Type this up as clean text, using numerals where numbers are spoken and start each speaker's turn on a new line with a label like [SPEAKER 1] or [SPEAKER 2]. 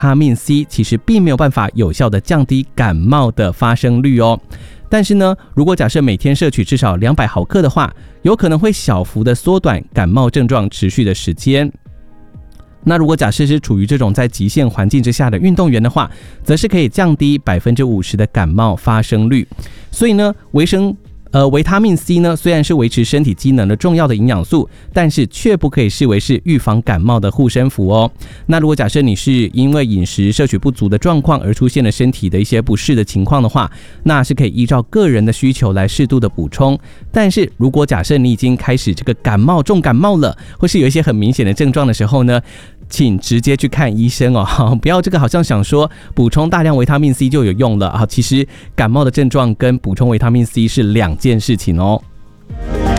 [SPEAKER 1] 他命 C 其实并没有办法有效的降低感冒的发生率哦。但是呢，如果假设每天摄取至少200毫克的话，有可能会小幅的缩短感冒症状持续的时间。那如果假设是处于这种在极限环境之下的运动员的话，则是可以降低50%的感冒发生率。所以呢，维他命 C 呢，虽然是维持身体机能的重要的营养素，但是却不可以视为是预防感冒的护身符哦。那如果假设你是因为饮食摄取不足的状况而出现了身体的一些不适的情况的话，那是可以依照个人的需求来适度的补充。但是如果假设你已经开始这个重感冒了，或是有一些很明显的症状的时候呢，请直接去看医生哦，不要这个好像想说补充大量维他命 C 就有用了啊，其实感冒的症状跟补充维他命 C 是2件事情哦。